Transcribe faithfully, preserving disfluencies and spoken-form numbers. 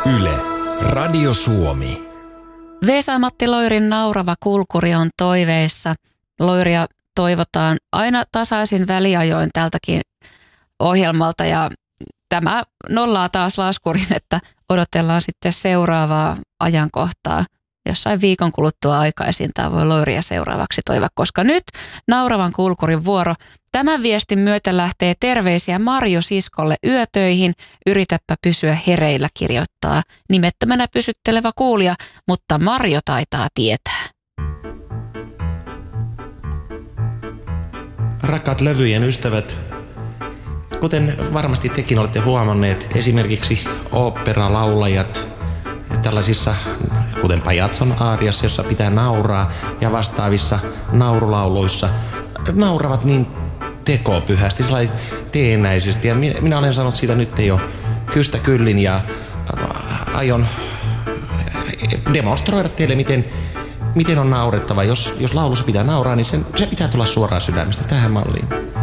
Yle, Radio Suomi. Vesa-Matti Loirin naurava kulkuri on toiveissa. Loiria toivotaan aina tasaisin väliajoin tältäkin ohjelmalta ja tämä nollaa taas laskurin, että odotellaan sitten seuraavaa ajankohtaa. Jossain viikon kuluttua aikaisintaan voi Loiria seuraavaksi toivoa, koska nyt nauravan kulkurin vuoro. Tämän viestin myötä lähtee terveisiä Marjo siskolle yötöihin. Yritäpä pysyä hereillä, kirjoittaa nimettömänä pysyttelevä kuulija, mutta Marjo taitaa tietää. Rakkaat levyjen ystävät, kuten varmasti tekin olette huomanneet, esimerkiksi oopperalaulajat tällaisissa, kuten Pajatson aariassa, jossa pitää nauraa, ja vastaavissa naurulauluissa nauravat niin tekopyhästi, sellainen teennäisesti. Ja minä, minä olen sanonut siitä nyt jo kystä kyllin ja aion demonstroida teille, miten, miten on naurettava. Jos, jos laulussa pitää nauraa, niin sen, se pitää tulla suoraan sydämestä tähän malliin.